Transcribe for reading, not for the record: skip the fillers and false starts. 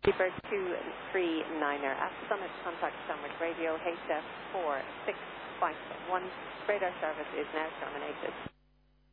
Keeper 239er at Summit, contact Stanward Radio HF 4651. Radar service is now terminated.